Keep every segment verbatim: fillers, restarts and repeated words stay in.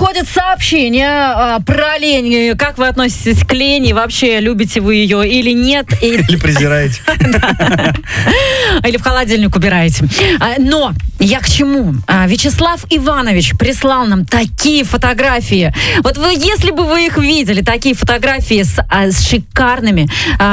приходят сообщения про лень. Как вы относитесь к лени? Вообще, любите вы ее или нет? Или презираете. Или в холодильник убираете. Но я к чему? Вячеслав Иванович прислал нам такие фотографии. Вот вы, если бы вы их видели, такие фотографии с, с шикарными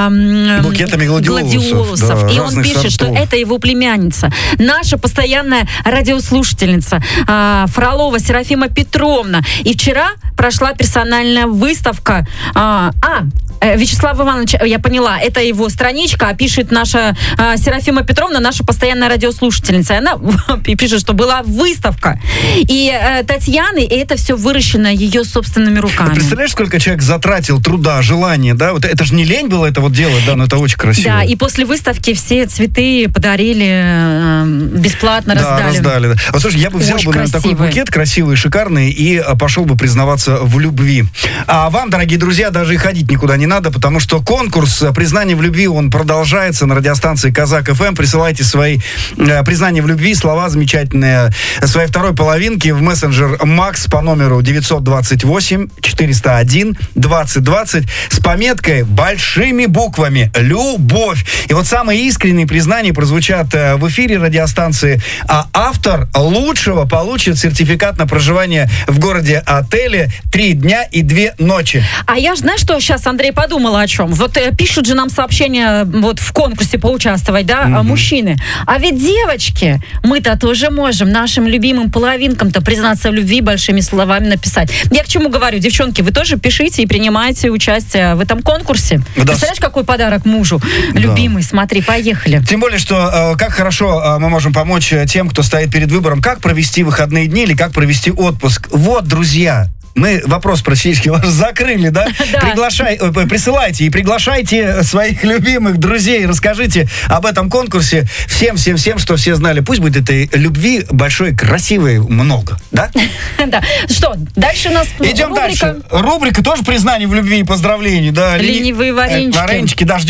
эм, букетами гладиолусов. гладиолусов. Да, и он пишет, сортов. что это его племянница. Наша постоянная радиослушательница э, Фролова Серафима Петровна. И вчера прошла персональная выставка. Э, а, Вячеслав Иванович, я поняла, это его страничка, а пишет наша э, Серафима Петровна, наша постоянная радиослушательница. И она пишет, что была выставка. И э, Татьяны, и это все выращено ее собственными руками. Представляешь, сколько человек затратил труда, желания, да? Вот это же не лень было это вот делать, да, но это очень красиво. Да, и после выставки все цветы подарили, э, бесплатно да, раздали. раздали. Да. Вот слушай, я бы взял очень бы наверное, такой букет красивый, шикарный, и пошел бы признаваться в любви. А вам, дорогие друзья, даже и ходить никуда не надо, потому что конкурс признания в любви, он продолжается на радиостанции Казак эф эм. Присылайте свои э, признания в любви, слова замечательные своей второй половинки в мессенджер Макс по номеру девятьсот двадцать восемь четыреста один двадцать двадцать с пометкой большими буквами «Любовь». И вот самые искренние признания прозвучат э, в эфире радиостанции, а автор лучшего получит сертификат на проживание в городе-отеле три дня и две ночи. А я же, знаешь, что сейчас, Андрей, подумала о чем? Вот э, пишут же нам сообщения вот в конкурсе поучаствовать, да, mm-hmm. мужчины. А ведь девочки, мы-то тоже можем нашим любимым половинкам-то признаться в любви, большими словами написать. Я к чему говорю? Девчонки, вы тоже пишите и принимайте участие в этом конкурсе. Да. Представляешь, какой подарок мужу? Да. Любимый, смотри, поехали. Тем более, что э, как хорошо э, мы можем помочь тем, кто стоит перед выбором, как провести выходные дни или как провести отпуск. Вот, друзья, мы вопрос практически закрыли, да? Да. Приглашай, присылайте и приглашайте своих любимых друзей. Расскажите об этом конкурсе всем-всем-всем, что все знали. Пусть будет этой любви большой, красивой много, да? Да. Что, дальше у нас идем дальше. Рубрика тоже признание в любви и поздравлений, да? Ленивые варенички. Варенички, да, ждем.